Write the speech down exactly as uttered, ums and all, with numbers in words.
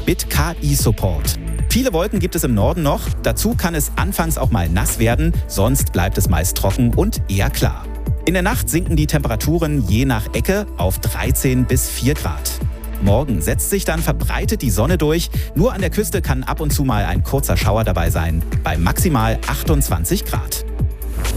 mit K I-Support. Viele Wolken gibt es im Norden noch. Dazu kann es anfangs auch mal nass werden, sonst bleibt es meist trocken und eher klar. In der Nacht sinken die Temperaturen je nach Ecke auf dreizehn bis vier Grad. Morgen setzt sich dann verbreitet die Sonne durch. Nur an der Küste kann ab und zu mal ein kurzer Schauer dabei sein, bei maximal achtundzwanzig Grad.